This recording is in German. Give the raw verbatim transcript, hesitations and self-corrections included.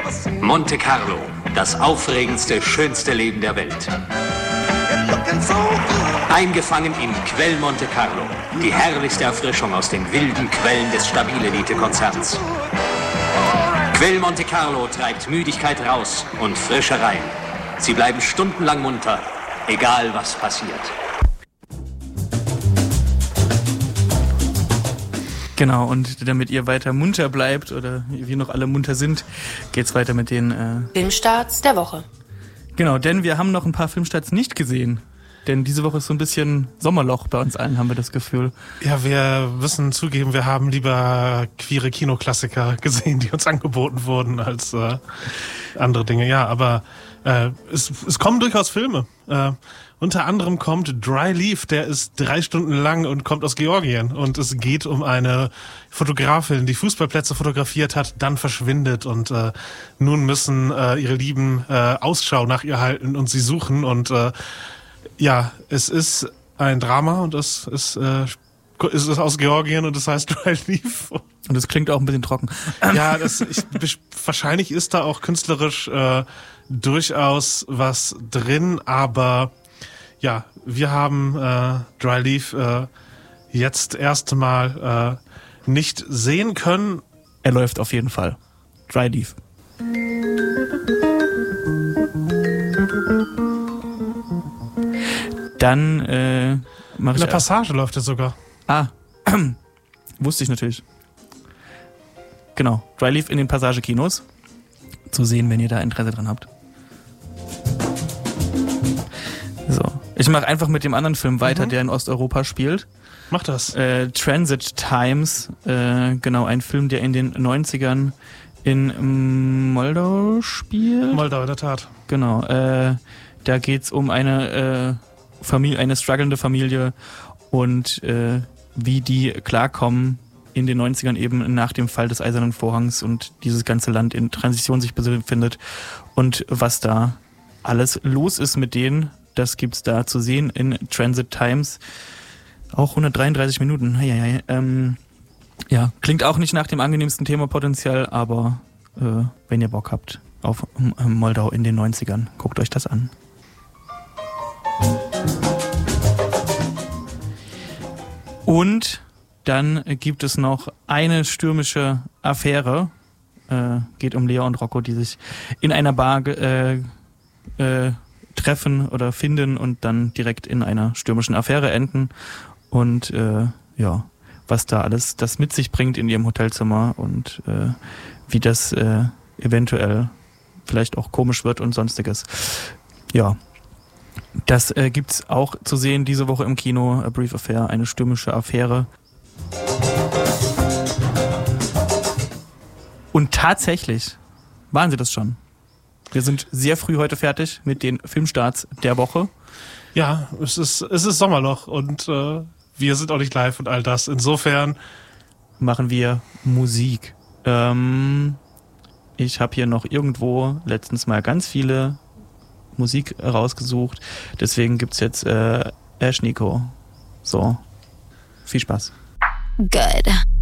Monte Carlo, das aufregendste, schönste Leben der Welt. Eingefangen in Quell Monte Carlo, die herrlichste Erfrischung aus den wilden Quellen des Stabil-Elite-Konzerns. Quell Monte Carlo treibt Müdigkeit raus und Frische rein. Sie bleiben stundenlang munter, egal was passiert. Genau, und damit ihr weiter munter bleibt oder wir noch alle munter sind, geht's weiter mit den äh Filmstarts der Woche. Genau, denn wir haben noch ein paar Filmstarts nicht gesehen. Denn diese Woche ist so ein bisschen Sommerloch bei uns allen, haben wir das Gefühl. Ja, wir müssen zugeben, wir haben lieber queere Kinoklassiker gesehen, die uns angeboten wurden, als äh, andere Dinge. Ja, aber äh, es, es kommen durchaus Filme. Äh, unter anderem kommt Dry Leaf, der ist drei Stunden lang und kommt aus Georgien. Und es geht um eine Fotografin, die Fußballplätze fotografiert hat, dann verschwindet. Und äh, nun müssen äh, ihre Lieben äh, Ausschau nach ihr halten und sie suchen. Und äh, ja, es ist ein Drama und es ist, äh, es ist aus Georgien und es heißt Dry Leaf. Und es klingt auch ein bisschen trocken. Ja, das, ich, wahrscheinlich ist da auch künstlerisch äh, durchaus was drin, aber ja, wir haben äh, Dry Leaf äh, jetzt erst mal äh, nicht sehen können. Er läuft auf jeden Fall. Dry Leaf. Dann äh, mache ich... In der Passage läuft er sogar. Ah, wusste ich natürlich. Genau, Dry Leaf in den Passage-Kinos. Zu sehen, wenn ihr da Interesse dran habt. So, ich mache einfach mit dem anderen Film weiter, mhm. der in Osteuropa spielt. Mach das. Äh, Transit Times, äh, genau, ein Film, der in den neunzigern in Moldau spielt. Moldau, in der Tat. Genau, äh, da geht's um eine äh, Familie, eine strugglende Familie und äh, wie die klarkommen in den neunzigern eben nach dem Fall des Eisernen Vorhangs und dieses ganze Land in Transition sich befindet und was da alles los ist mit denen, das gibt's da zu sehen in Transit Times. Auch hundertdreiunddreißig Minuten. Hei, hei, hei. Ähm, ja, klingt auch nicht nach dem angenehmsten Thema potenziell, aber äh, wenn ihr Bock habt auf äh, Moldau in den neunzigern, guckt euch das an. Und dann gibt es noch eine stürmische Affäre. Äh, geht um Lea und Rocco, die sich in einer Bar äh, äh, treffen oder finden und dann direkt in einer stürmischen Affäre enden. Und äh, ja, was da alles das mit sich bringt in ihrem Hotelzimmer und äh, wie das äh, eventuell vielleicht auch komisch wird und sonstiges. Ja, das äh, gibt's auch zu sehen diese Woche im Kino. A Brief Affair, eine stürmische Affäre. Und tatsächlich waren sie das schon. Wir sind sehr früh heute fertig mit den Filmstarts der Woche. Ja, es ist, es ist Sommerloch und äh, wir sind auch nicht live und all das. Insofern machen wir Musik. Ähm, ich habe hier noch irgendwo letztens mal ganz viele Musik rausgesucht. Deswegen gibt's jetzt äh, Ash Nico. So, viel Spaß. Good.